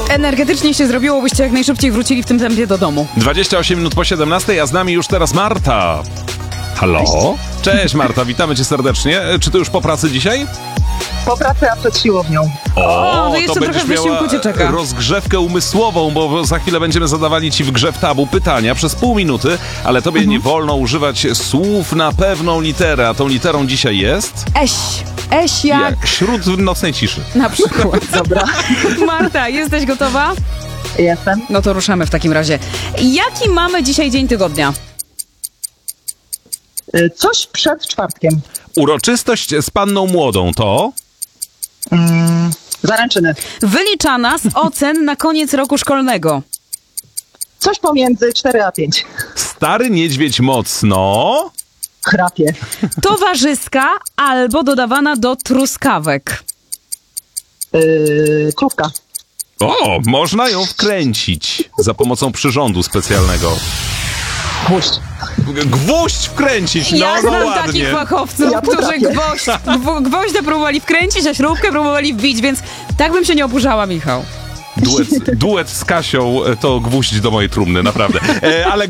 energetycznie się zrobiło, byście jak najszybciej wrócili w tym tempie do domu. 28 minut po 17, a z nami już teraz Marta. Halo? Cześć Marta, witamy cię serdecznie. Czy to już po pracy dzisiaj? Po pracy, a przed siłownią. to jeszcze trochę będziesz wysiłku miała cię czeka. rozgrzewkę umysłową, bo za chwilę będziemy zadawali ci w grze w tabu pytania przez pół minuty, ale tobie nie wolno używać słów na pewną literę, a tą literą dzisiaj jest... Eś jak... Jak śród nocnej ciszy. Na przykład. Dobra, Marta, jesteś gotowa? jestem. No to ruszamy w takim razie. Jaki mamy dzisiaj dzień tygodnia? Coś przed czwartkiem. Uroczystość z panną młodą to... Zaręczyny. Wyliczana z ocen na koniec roku szkolnego. Coś pomiędzy 4 a 5. Stary niedźwiedź mocno... Chrapie. Towarzyska albo dodawana do truskawek. Krówka. O, można ją wkręcić za pomocą przyrządu specjalnego. Gwóźdź. Gwóźdź wkręcić, Ja znam ładnie. takich fachowców, Ja którzy potrafię. gwoździe próbowali wkręcić, a śrubkę próbowali wbić, więc tak bym się nie oburzała, Michał. Duet z Kasią to gwóźdź do mojej trumny, naprawdę. Ale